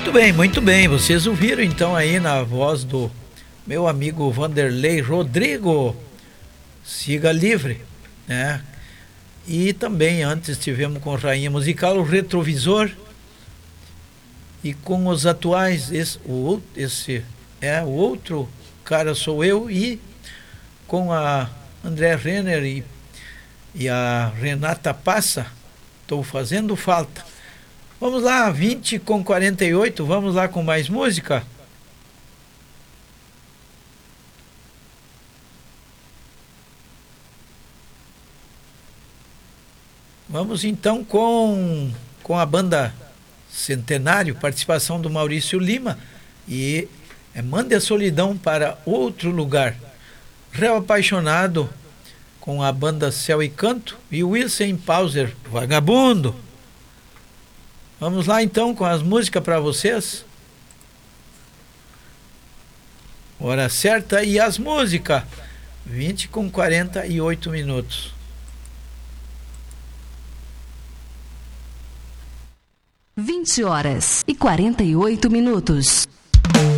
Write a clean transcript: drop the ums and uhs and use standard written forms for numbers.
Muito bem. Vocês ouviram então aí na voz do meu amigo Vanderlei Rodrigo, Siga Livre, né? E também antes tivemos com Rainha Musical o Retrovisor. E com os atuais, o outro cara sou eu, e com a André Renner e a Renata Passa, estou fazendo falta. Vamos lá, 20h48, vamos lá com mais música. Vamos então com a banda Centenário, participação do Maurício Lima, e Mande a Solidão para Outro Lugar. Réu Apaixonado com a banda Céu e Canto e Wilson Pauser, Vagabundo. Vamos lá então com as músicas para vocês. Hora certa e as músicas. 20h48. 20h48.